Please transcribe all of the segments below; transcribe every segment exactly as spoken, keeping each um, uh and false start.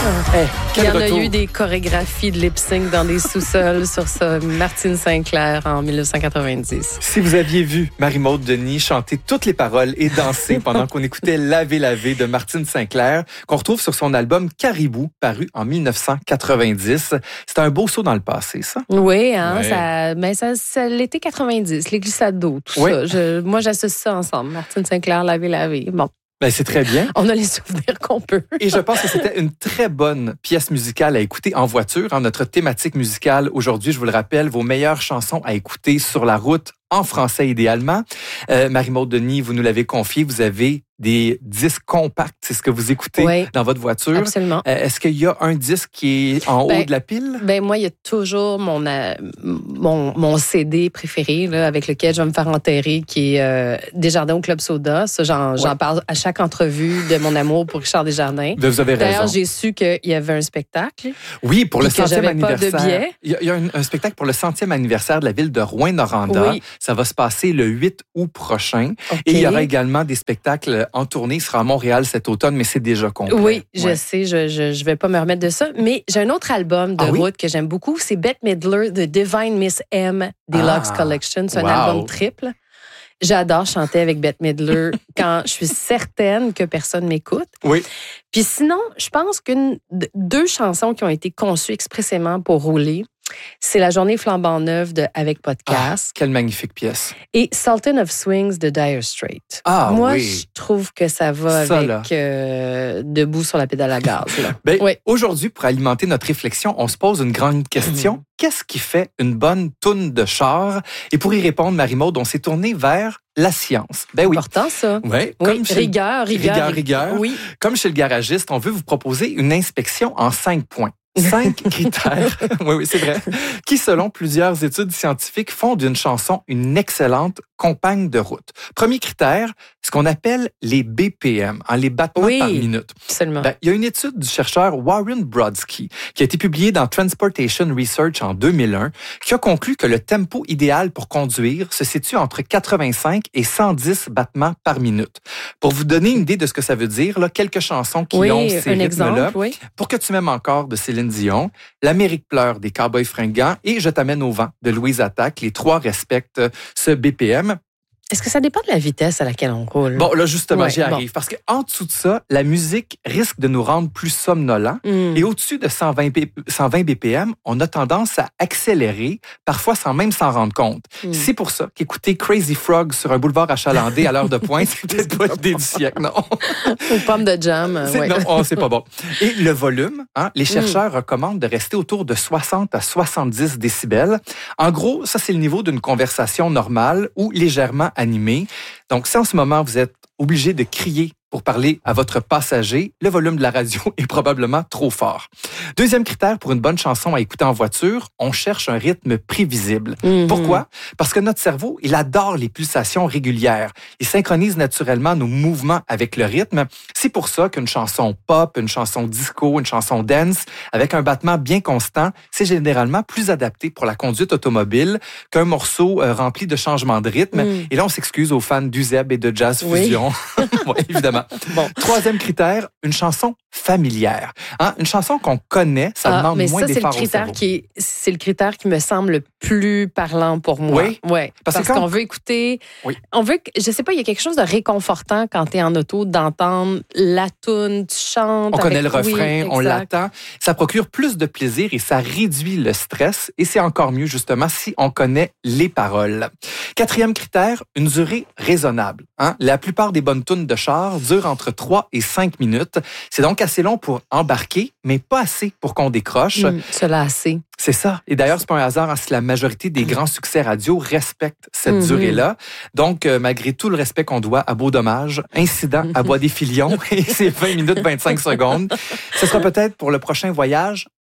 Hey, Il y en retour. a eu des chorégraphies de lip-sync dans des sous-sols sur ça. Martine Sinclair en dix-neuf cent quatre-vingt-dix. Si vous aviez vu Marie-Maude Denis chanter toutes les paroles et danser pendant qu'on écoutait Laver, laver de Martine Sinclair, qu'on retrouve sur son album Caribou, paru en dix-neuf cent quatre-vingt-dix. C'est un beau saut dans le passé, ça. Oui, hein, Ouais. ça, ben ça, ça l'été quatre-vingt-dix, les glissades d'eau, tout Oui. ça. Je, moi, j'associe ça ensemble. Martine Sinclair, laver, laver. Bon, Ben, c'est très bien. on a les souvenirs qu'on peut. Et je pense que c'était une très bonne pièce musicale à écouter en voiture. Hein, notre thématique musicale aujourd'hui, je vous le rappelle, vos meilleures chansons à écouter sur la route, en français idéalement. Euh, Marie-Maude Denis, vous nous l'avez confié, vous avez des disques compacts, c'est ce que vous écoutez Oui. dans votre voiture. Absolument. Euh, est-ce qu'il y a un disque qui est en Ben, haut de la pile? Ben moi, il y a toujours mon, euh, mon, mon C D préféré là, avec lequel je vais me faire enterrer, qui est euh, Desjardins au Club Soda. Ça, j'en, Ouais. j'en parle à chaque entrevue de mon amour pour Richard Desjardins. Ben, vous avez D'ailleurs, raison. j'ai su qu'il y avait un spectacle. Oui, pour le Puis que centième j'avais pas de anniversaire. billets. Il y a, il y a un, un spectacle pour le centième anniversaire de la ville de Rouyn-Noranda. Oui. Ça va se passer le huit août prochain. OK. Et il y aura également des spectacles en tournée. Il sera à Montréal cet automne, mais c'est déjà complet. Oui, je Ouais. sais, je, je je vais pas me remettre de ça. Mais j'ai un autre album de Ah oui? route que j'aime beaucoup. C'est Bette Midler, The Divine Miss M Deluxe Ah, Collection. C'est un wow. album triple. J'adore chanter avec Bette Midler quand je suis certaine que personne m'écoute. Oui. Puis sinon, je pense que deux chansons qui ont été conçues expressément pour rouler, c'est La journée flambant neuve de Avec Podcast Ah, quelle magnifique pièce. et Sultan of Swings de Dire Straits. Ah, Moi, oui. je trouve que ça va Ça, là. avec euh, Debout sur la pédale à gaz. Là. Ben, Oui. Aujourd'hui, pour alimenter notre réflexion, on se pose une grande question. Mm. Qu'est-ce qui fait une bonne toune de char? Et pour y répondre, Marie-Maude, on s'est tourné vers la science. Ben oui. Important, ça. Ouais, Oui, comme chez- rigueur, rigueur, Rigueur, rigueur. Oui. Comme chez le garagiste, on veut vous proposer une inspection en cinq points. Cinq critères, oui, oui, c'est vrai, qui, selon plusieurs études scientifiques, font d'une chanson une excellente compagne de route. Premier critère, ce qu'on appelle les B P M, hein, les battements Oui. par minute. Absolument. Ben, il y a une étude du chercheur Warren Brodsky qui a été publiée dans Transportation Research en deux mille un qui a conclu que le tempo idéal pour conduire se situe entre quatre-vingt-cinq et cent dix battements par minute. Pour vous donner une idée de ce que ça veut dire, là, quelques chansons qui oui, ont ces un rythmes-là. exemple, oui. Pour que tu m'aimes encore de Céline Dion, L'Amérique pleure des Cowboys fringants et Je t'amène au vent de Louise Attaque. Les trois respectent ce B P M. Est-ce que ça dépend de la vitesse à laquelle on roule? Bon, là, justement, Ouais, j'y bon. arrive. Parce qu'en dessous de ça, la musique risque de nous rendre plus somnolents. Hmm. Et au-dessus de cent vingt, B- cent vingt B P M, on a tendance à accélérer, parfois sans même s'en rendre compte. Mm. C'est pour ça qu'écouter Crazy Frog sur un boulevard achalandé à l'heure de pointe, c'est peut-être pas l'idée du siècle, non. Aux pommes de jam. euh, C'est- ouais. Non, oh, c'est pas bon. Et le volume, hein, les chercheurs recommandent de rester autour de soixante à soixante-dix décibels. En gros, ça, c'est le niveau d'une conversation normale ou légèrement animée. Donc, si en ce moment, vous êtes obligé de crier pour parler à votre passager, le volume de la radio est probablement trop fort. Deuxième critère pour une bonne chanson à écouter en voiture, on cherche un rythme prévisible. Mhm. Pourquoi? Parce que notre cerveau, il adore les pulsations régulières. Il synchronise naturellement nos mouvements avec le rythme. C'est pour ça qu'une chanson pop, une chanson disco, une chanson dance, avec un battement bien constant, c'est généralement plus adapté pour la conduite automobile qu'un morceau euh, rempli de changements de rythme. Mm. Et là, on s'excuse aux fans d'Uzeb et de Jazz Oui. Fusion. Ouais, évidemment. Bon. Troisième critère, une chanson familière. Hein? Une chanson qu'on connaît, ça Ah, demande mais moins ça, c'est le d'efforts au critère cerveau. qui est, c'est le critère qui me semble le plus parlant pour moi. Oui. Ouais. Parce Parce, que quand- qu'on veut écouter, Oui. on veut, que- je sais pas, il y a quelque chose de réconfortant quand tu es en auto d'entendre la toune, tu chantes. On connaît avec- le refrain, oui, on exact. l'attend. Ça procure plus de plaisir et ça réduit le stress. Et c'est encore mieux, justement, si on connaît les paroles. Quatrième critère, une durée raisonnable. Hein? La plupart des bonnes tunes de char durent entre trois et cinq minutes. C'est donc assez long pour embarquer, mais pas assez pour qu'on décroche. Mm, se lasser. C'est ça. Et d'ailleurs, c'est pas un hasard hein, si la majorité des grands succès radio respectent cette Mhm. durée-là. Donc, euh, malgré tout le respect qu'on doit à Beau Dommage, Incident à Bois des Filions et ses vingt minutes vingt-cinq secondes, ce sera peut-être pour le prochain voyage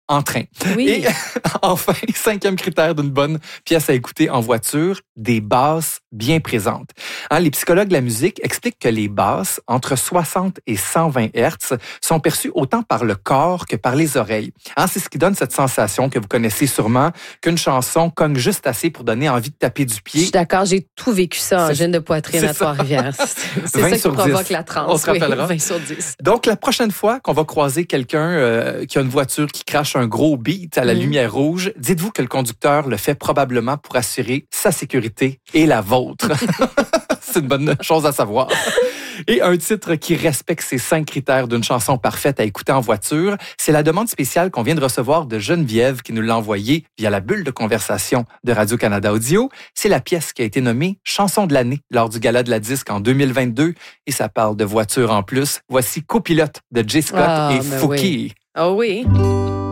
en train. Oui. Et enfin, cinquième critère d'une bonne pièce à écouter en voiture, des basses bien présentes. Hein, les psychologues de la musique expliquent que les basses, entre soixante et cent vingt hertz, sont perçues autant par le corps que par les oreilles. Hein, c'est ce qui donne cette sensation que vous connaissez sûrement, qu'une chanson cogne juste assez pour donner envie de taper du pied. Je suis d'accord, j'ai tout vécu ça en gêne de poitrine à Trois-Rivières. C'est ça qui provoque la transe. On se rappellera. Oui, vingt sur dix. Donc, la prochaine fois qu'on va croiser quelqu'un euh, qui a une voiture qui crache un gros beat à la mmh. lumière rouge, dites-vous que le conducteur le fait probablement pour assurer sa sécurité et la vôtre. C'est une bonne chose à savoir. Et un titre qui respecte ces cinq critères d'une chanson parfaite à écouter en voiture, c'est la demande spéciale qu'on vient de recevoir de Geneviève qui nous l'a envoyée via la bulle de conversation de Radio-Canada Audio. C'est la pièce qui a été nommée Chanson de l'année lors du Gala de la disque en deux mille vingt-deux et ça parle de voiture en plus. Voici Copilote de Jay Scott ah, et Fouki. Oui. Oh oui.